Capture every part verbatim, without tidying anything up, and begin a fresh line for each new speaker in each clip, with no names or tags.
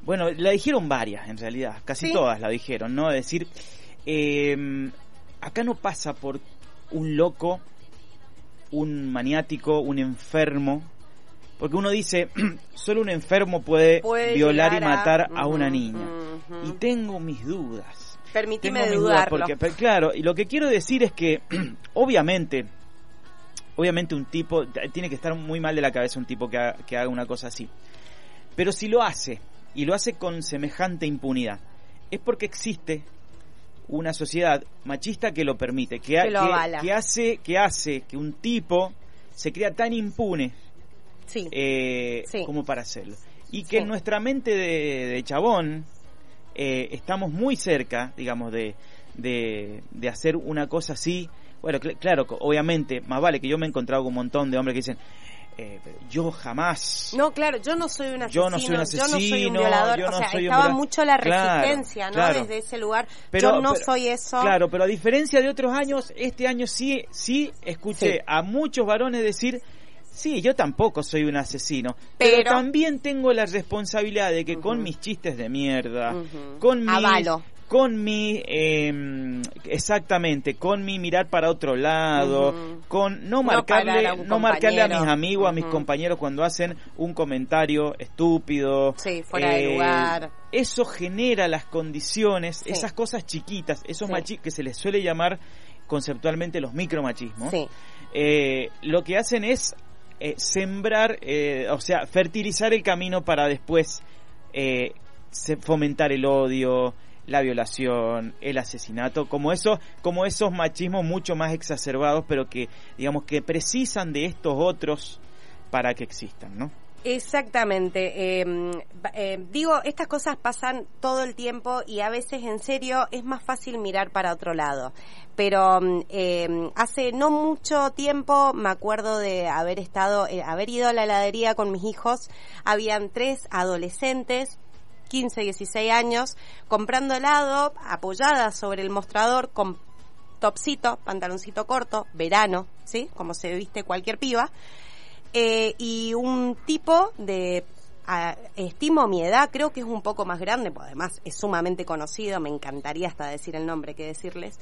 Bueno, la dijeron varias, en realidad, casi ¿Sí? todas la dijeron, ¿no? Es decir, eh, acá no pasa por un loco, un maniático, un enfermo, porque uno dice, solo un enfermo puede, puede violar y matar a, a una uh-huh, niña. Uh-huh. Y tengo mis dudas.
Permíteme
tengo mis
dudarlo.
Dudas porque, claro, y lo que quiero decir es que, obviamente, obviamente un tipo, tiene que estar muy mal de la cabeza un tipo que haga, que haga una cosa así. Pero si lo hace, y lo hace con semejante impunidad, es porque existe una sociedad machista que lo permite, que,
que, lo
que, que hace que hace que un tipo se crea tan impune
sí.
Eh,
sí.
como para hacerlo. Y que
sí.
en nuestra mente de, de chabón eh, estamos muy cerca, digamos, de, de, de hacer una cosa así. Bueno, cl- claro, obviamente, más vale que yo me he encontrado con un montón de hombres que dicen... Eh, yo jamás.
No, claro, yo no soy un asesino,
yo no soy un, asesino,
yo no soy un violador.
No
o sea,
soy
estaba
un...
mucho la resistencia,
claro,
¿no?
Claro.
Desde ese lugar.
Pero,
yo no
pero,
soy eso.
Claro, pero a diferencia de otros años, este año sí, sí escuché sí. a muchos varones decir, sí, yo tampoco soy un asesino, pero, pero también tengo la responsabilidad de que uh-huh. con mis chistes de mierda, uh-huh. con mis...
Avalo.
Con mi, eh, exactamente, con mi mirar para otro lado, uh-huh. con no marcarle,
no,
no marcarle a mis amigos, uh-huh. a mis compañeros cuando hacen un comentario estúpido.
Sí, fuera eh, de lugar.
Eso genera las condiciones, sí. esas cosas chiquitas, esos sí. machismos que se les suele llamar conceptualmente los micromachismos.
Sí.
Eh, lo que hacen es eh, sembrar, eh, o sea, fertilizar el camino para después eh, fomentar el odio, la violación, el asesinato, como esos, como esos machismos mucho más exacerbados, pero que, digamos, que precisan de estos otros para que existan, ¿no?
Exactamente. Eh, eh, digo, estas cosas pasan todo el tiempo y a veces, en serio, es más fácil mirar para otro lado. Pero eh, hace no mucho tiempo me acuerdo de haber estado, eh, haber ido a la heladería con mis hijos. Habían tres adolescentes, quince, dieciséis años, comprando helado, apoyadas sobre el mostrador con topsito, pantaloncito corto, verano, ¿sí? Como se viste cualquier piba. Eh, y un tipo de, a, estimo mi edad, creo que es un poco más grande, pues además es sumamente conocido, me encantaría hasta decir el nombre que decirles,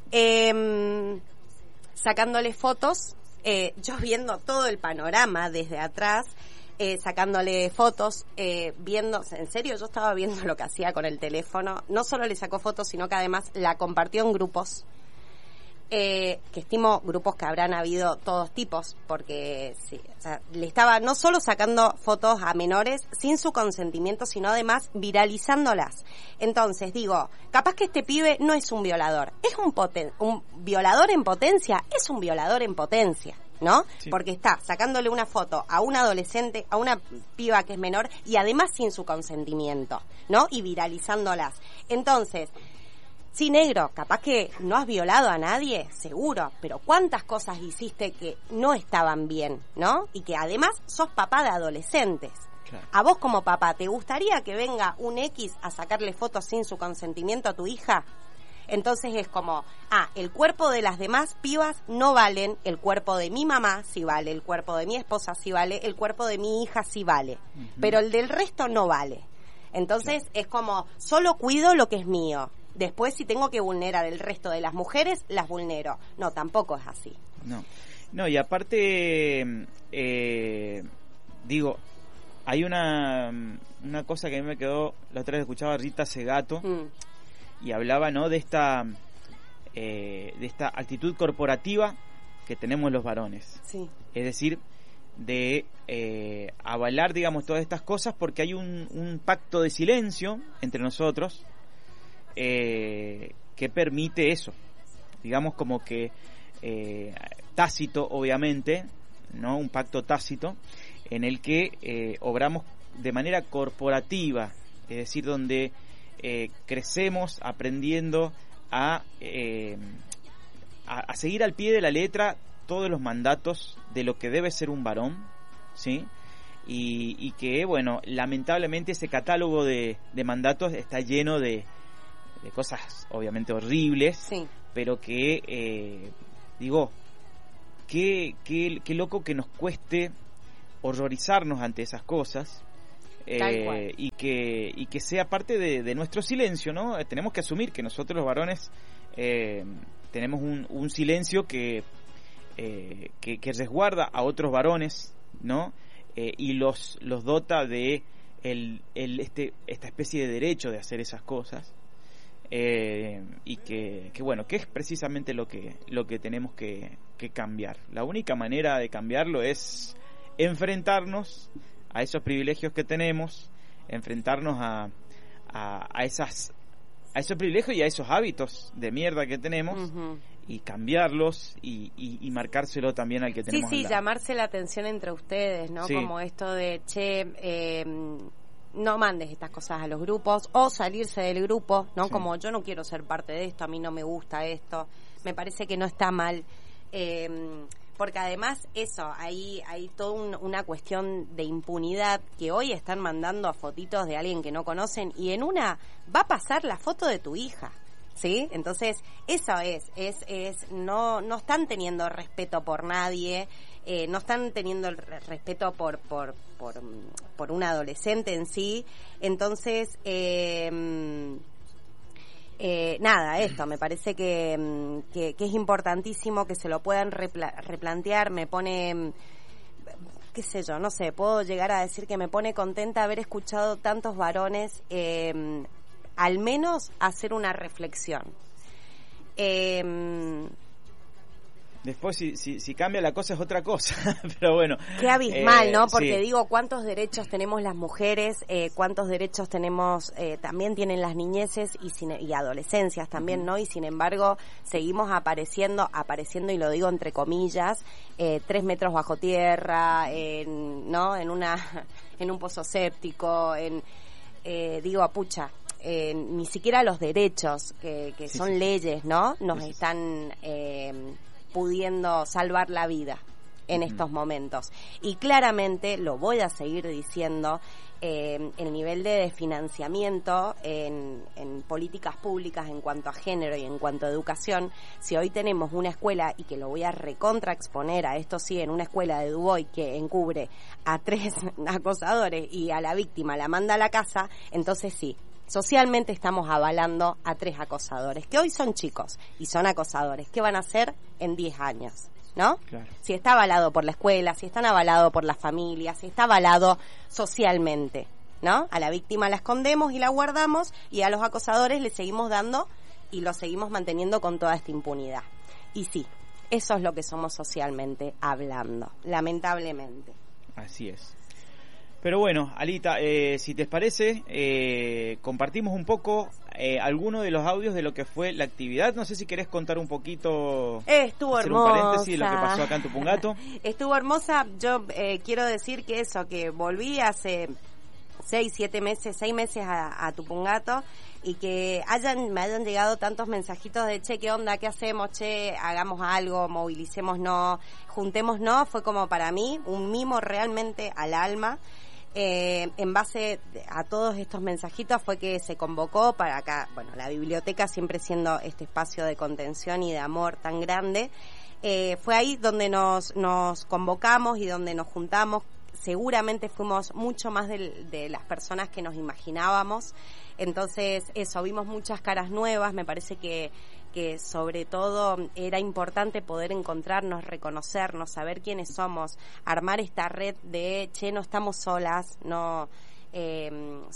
eh, sacándole fotos, eh, yo viendo todo el panorama desde atrás, Eh, sacándole fotos, eh, viendo, en serio, yo estaba viendo lo que hacía con el teléfono, no solo le sacó fotos, sino que además la compartió en grupos, eh, que estimo grupos que habrán habido todos tipos, porque sí, o sea, le estaba no solo sacando fotos a menores sin su consentimiento, sino además viralizándolas. Entonces, digo, capaz que este pibe no es un violador, es un, poten- un violador en potencia, es un violador en potencia. ¿No? Sí. Porque está sacándole una foto a un adolescente, a una piba que es menor y además sin su consentimiento, ¿no? Y viralizándolas. Entonces, sí, negro, capaz que no has violado a nadie, seguro, pero ¿cuántas cosas hiciste que no estaban bien, ¿no? Y que además sos papá de adolescentes. Claro. A vos como papá, ¿te gustaría que venga un X a sacarle fotos sin su consentimiento a tu hija? Entonces es como, ah, el cuerpo de las demás pibas no valen, el cuerpo de mi mamá sí vale, el cuerpo de mi esposa sí vale, el cuerpo de mi hija sí vale, uh-huh. pero el del resto no vale. Entonces claro. es como, solo cuido lo que es mío. Después, si tengo que vulnerar el resto de las mujeres, las vulnero. No, tampoco es así.
No, no y aparte, eh, digo, hay una, una cosa que a mí me quedó, la otra vez escuchaba a Rita Segato, mm. y hablaba, ¿no?, de esta eh, de esta actitud corporativa que tenemos los varones.
Sí.
Es decir, de eh, avalar, digamos, todas estas cosas porque hay un, un pacto de silencio entre nosotros eh, que permite eso. Digamos como que eh, tácito, obviamente, ¿no? Un pacto tácito en el que eh, obramos de manera corporativa, es decir, donde Eh, crecemos aprendiendo a, eh, a a seguir al pie de la letra todos los mandatos de lo que debe ser un varón, ¿sí? Y, y que, bueno, lamentablemente ese catálogo de, de mandatos está lleno de, de cosas obviamente horribles,
sí.
pero que, eh, digo, qué, qué, qué loco que nos cueste horrorizarnos ante esas cosas, eh, y que y que sea parte de, de nuestro silencio, ¿no? Eh, tenemos que asumir que nosotros los varones eh, tenemos un, un silencio que, eh, que que resguarda a otros varones, ¿no? Eh, y los los dota de el, el este esta especie de derecho de hacer esas cosas. Eh, y que, que bueno, que es precisamente lo que lo que tenemos que, que cambiar. La única manera de cambiarlo es enfrentarnos a esos privilegios que tenemos, enfrentarnos a, a, a esas a esos privilegios y a esos hábitos de mierda que tenemos, uh-huh. y cambiarlos y, y, y marcárselo también al que tenemos.
Sí, sí,
al lado.
Llamarse la atención entre ustedes, ¿no? Sí. Como esto de, che, eh, no mandes estas cosas a los grupos, o salirse del grupo, ¿no? Sí. Como yo no quiero ser parte de esto, a mí no me gusta esto, me parece que no está mal, eh, porque además eso, hay, hay toda un, una cuestión de impunidad, que hoy están mandando fotitos de alguien que no conocen, y en una va a pasar la foto de tu hija, ¿sí? Entonces, eso es, es, es, no, no están teniendo respeto por nadie, eh, no están teniendo el respeto por, por, por, por un adolescente en sí. Entonces, eh, eh, nada, esto, me parece que, que, que es importantísimo que se lo puedan repla- replantear, me pone, qué sé yo, no sé, puedo llegar a decir que me pone contenta haber escuchado tantos varones, eh, al menos hacer una reflexión. Eh,
Después, si, si, si cambia la cosa es otra cosa, pero bueno.
Qué abismal,
eh,
¿no? Porque
sí.
digo, ¿cuántos derechos tenemos las mujeres? Eh, ¿Cuántos derechos tenemos, eh, también tienen las niñeces y, sin, y adolescencias también, ¿no? Y sin embargo, seguimos apareciendo, apareciendo, y lo digo entre comillas, eh, tres metros bajo tierra, en, ¿no? En una, en un pozo séptico, en, eh, digo, pucha, eh, ni siquiera los derechos, que, que sí, son sí. leyes, ¿no? Nos sí, están, eh, pudiendo salvar la vida en uh-huh. estos momentos. Y claramente, lo voy a seguir diciendo, eh, el nivel de desfinanciamiento en, en políticas públicas en cuanto a género y en cuanto a educación, si hoy tenemos una escuela, y que lo voy a recontraexponer a esto sí, en una escuela de Dubois que encubre a tres acosadores y a la víctima la manda a la casa, entonces sí, socialmente estamos avalando a tres acosadores, que hoy son chicos y son acosadores. ¿Qué van a hacer en diez años? ¿No?
Claro.
Si está avalado por la escuela, si están avalado por la familia, si está avalado socialmente, ¿no? A la víctima la escondemos y la guardamos, y a los acosadores le seguimos dando y los seguimos manteniendo con toda esta impunidad. Y sí, eso es lo que somos socialmente hablando, lamentablemente.
Así es. Pero bueno, Alita, eh, si te parece, eh, compartimos un poco eh, algunos de los audios de lo que fue la actividad. No sé si querés contar un poquito,
estuvo
hacer
hermosa.
un paréntesis de lo que pasó acá en Tupungato.
Estuvo hermosa. Yo eh, quiero decir que eso, que volví hace seis, siete meses, seis meses a, a Tupungato, y que hayan me hayan llegado tantos mensajitos de, che, ¿qué onda? ¿Qué hacemos? Che, hagamos algo, movilicémonos, juntémonos. Fue como para mí un mimo realmente al alma. Eh, en base a todos estos mensajitos fue que se convocó para acá, bueno, la biblioteca siempre siendo este espacio de contención y de amor tan grande, eh, fue ahí donde nos, nos convocamos y donde nos juntamos. Seguramente fuimos mucho más de, de las personas que nos imaginábamos. Entonces, eso, vimos muchas caras nuevas. Me parece que que sobre todo era importante poder encontrarnos, reconocernos, saber quiénes somos, armar esta red de, che, no estamos solas, no eh,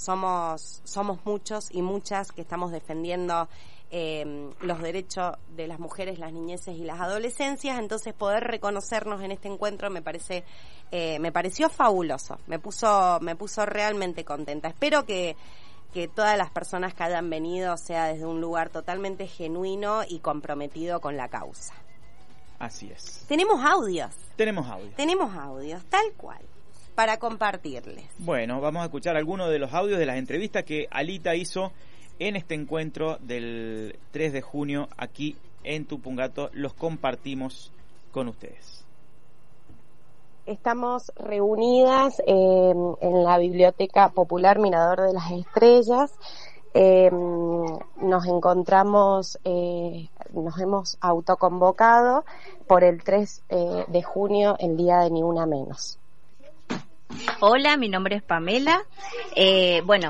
somos somos muchos y muchas que estamos defendiendo eh, los derechos de las mujeres, las niñeces y las adolescencias. Entonces, poder reconocernos en este encuentro me parece eh, me pareció fabuloso, me puso me puso realmente contenta. Espero que que todas las personas que hayan venido sea desde un lugar totalmente genuino y comprometido con la causa.
Así es.
Tenemos audios.
Tenemos audios.
Tenemos audios, tal cual, para compartirles.
Bueno, vamos a escuchar algunos de los audios de las entrevistas que Alita hizo en este encuentro del tres de junio aquí en Tupungato. Los compartimos con ustedes.
Estamos reunidas eh, en la Biblioteca Popular Mirador de las Estrellas. Eh, nos encontramos, eh, nos hemos autoconvocado por el tres eh, de junio, el día de Ni Una Menos.
Hola, mi nombre es Pamela. Eh, bueno,